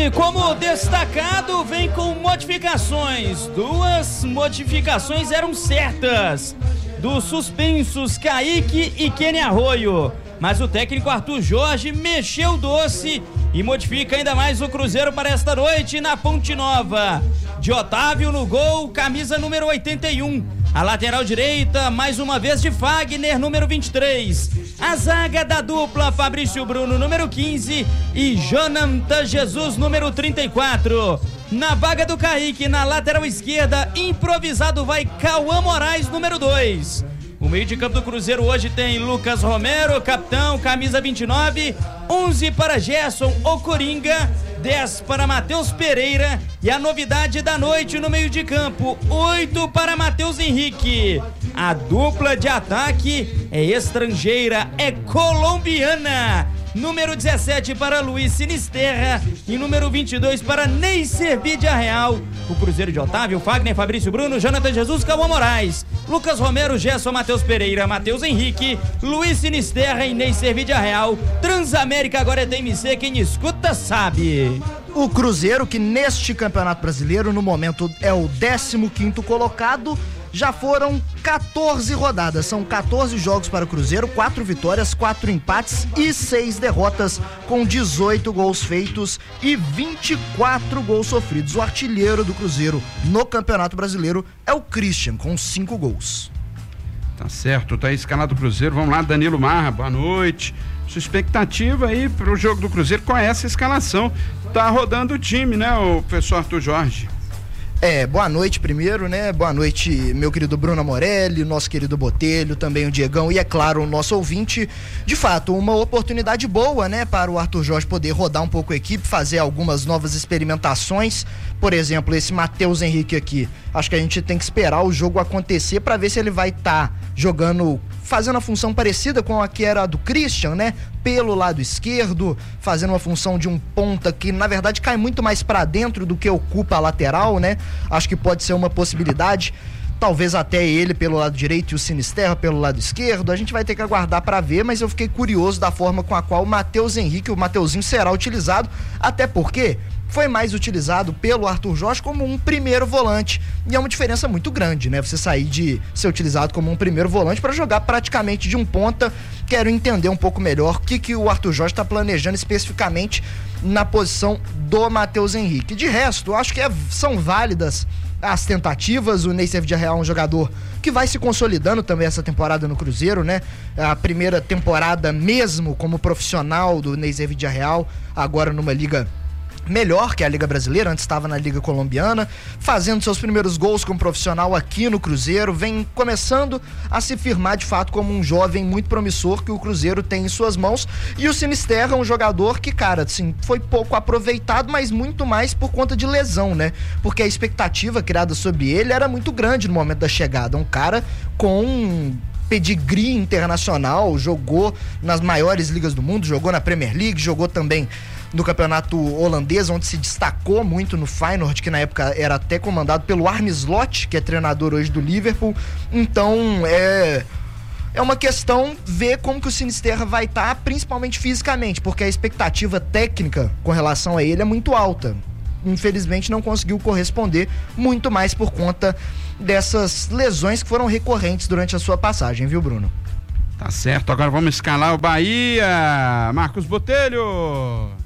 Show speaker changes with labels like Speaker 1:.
Speaker 1: E como destacado, vem com modificações. 2 modificações eram certas. Dos suspensos Kaique e Kenny Arroio. Mas o técnico Arthur Jorge mexeu doce e modifica ainda mais o Cruzeiro para esta noite na Ponte Nova. De Otávio no gol, camisa número 81. A lateral direita, mais uma vez de Fagner, número 23. A zaga da dupla, Fabrício Bruno, número 15. E Jonathan Jesus, número 34. Na vaga do Kaique, na lateral esquerda, improvisado vai Cauã Moraes, número 2. O meio de campo do Cruzeiro hoje tem Lucas Romero, capitão, camisa 29, 11 para Gerson, o Coringa, 10 para Matheus Pereira e a novidade da noite no meio de campo, 8 para Matheus Henrique. A dupla de ataque é estrangeira, é colombiana. Número 17 para Luiz Sinisterra e número 22 para Neycer Vidiarreal. O Cruzeiro de Otávio, Fagner, Fabrício Bruno, Jonathan Jesus, Cauã Moraes, Lucas Romero, Gerson, Matheus Pereira, Matheus Henrique, Luiz Sinisterra e Neycer Vidiarreal. Transamérica agora é TMC, quem escuta sabe.
Speaker 2: O Cruzeiro, que neste Campeonato Brasileiro no momento é o 15º colocado, já foram 14 rodadas, são 14 jogos para o Cruzeiro, 4 vitórias, 4 empates e 6 derrotas, com 18 gols feitos e 24 gols sofridos. O artilheiro do Cruzeiro no Campeonato Brasileiro é o Christian, com 5 gols.
Speaker 3: Tá certo, tá escalado o Cruzeiro, vamos lá, Danilo Marra, boa noite. Sua expectativa aí pro jogo do Cruzeiro com essa escalação? Tá rodando o time, né, o professor Arthur Jorge?
Speaker 2: Boa noite primeiro, né? Boa noite, meu querido Bruno Morelli, nosso querido Botelho, também o Diegão e, é claro, o nosso ouvinte. De fato, uma oportunidade boa, né, para o Arthur Jorge poder rodar um pouco a equipe, fazer algumas novas experimentações. Por exemplo, esse Matheus Henrique aqui, acho que a gente tem que esperar o jogo acontecer para ver se ele vai estar jogando, fazendo a função parecida com a que era a do Christian, né? Pelo lado esquerdo, fazendo uma função de um ponta que na verdade cai muito mais para dentro do que ocupa a lateral, né? Acho que pode ser uma possibilidade. Talvez até ele pelo lado direito e o Sinisterra pelo lado esquerdo. A gente vai ter que aguardar para ver, mas eu fiquei curioso da forma com a qual o Matheus Henrique, o Mateuzinho, será utilizado, até porque foi mais utilizado pelo Arthur Jorge como um primeiro volante, e é uma diferença muito grande, né? Você sair de ser utilizado como um primeiro volante para jogar praticamente de um ponta. Quero entender um pouco melhor o que o Arthur Jorge está planejando especificamente na posição do Matheus Henrique. De resto, acho que são válidas as tentativas. O Neycer Vidiarreal é um jogador que vai se consolidando também essa temporada no Cruzeiro, né? A primeira temporada mesmo como profissional do Neycer Vidiarreal, agora numa liga melhor que a Liga Brasileira, antes estava na Liga Colombiana, fazendo seus primeiros gols como profissional aqui no Cruzeiro, vem começando a se firmar de fato como um jovem muito promissor que o Cruzeiro tem em suas mãos. E o Sinisterra é um jogador que, cara, assim, foi pouco aproveitado, mas muito mais por conta de lesão, né? Porque a expectativa criada sobre ele era muito grande no momento da chegada, um cara com pedigree internacional, jogou nas maiores ligas do mundo, jogou na Premier League, jogou também no campeonato holandês, onde se destacou muito no Feyenoord, que na época era até comandado pelo Arne Slot, que é treinador hoje do Liverpool. Então é uma questão ver como que o Sinisterra vai estar, principalmente fisicamente, porque a expectativa técnica com relação a ele é muito alta. Infelizmente não conseguiu corresponder, muito mais por conta dessas lesões que foram recorrentes durante a sua passagem, viu, Bruno?
Speaker 3: Tá certo, agora vamos escalar o Bahia. Marcos Botelho.